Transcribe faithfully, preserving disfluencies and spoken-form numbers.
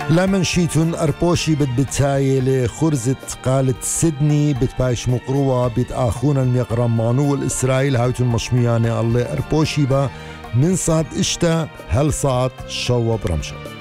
لمن شيتون أربوشي بتبتاي لخرزة قالت سيدني بتبايش مقروة بتآخونا الميقرم مانو الإسرائيل هاوتون مشمياني الله أربوشي با من صاد إشتا هل صاد شوى برمشة.